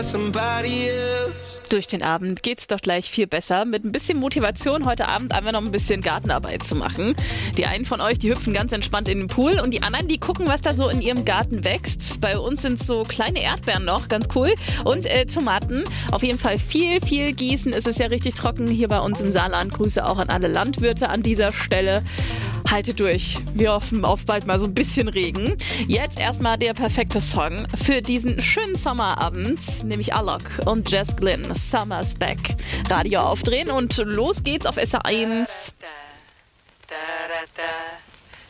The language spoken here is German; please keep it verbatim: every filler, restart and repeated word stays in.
Durch den Abend geht's doch gleich viel besser. Mit ein bisschen Motivation heute Abend einfach noch ein bisschen Gartenarbeit zu machen. Die einen von euch, die hüpfen ganz entspannt in den Pool und die anderen, die gucken, was da so in ihrem Garten wächst. Bei uns sind so kleine Erdbeeren noch, ganz cool. Und äh, Tomaten. Auf jeden Fall viel, viel gießen. Es ist ja richtig trocken hier bei uns im Saarland. Grüße auch an alle Landwirte an dieser Stelle. Haltet durch. Wir hoffen auf bald mal so ein bisschen Regen. Jetzt erstmal der perfekte Song für diesen schönen Sommerabend, nämlich Alok und Jess Glynn, Summer's Back. Radio aufdrehen und los geht's auf S R eins. Da, da, da, da.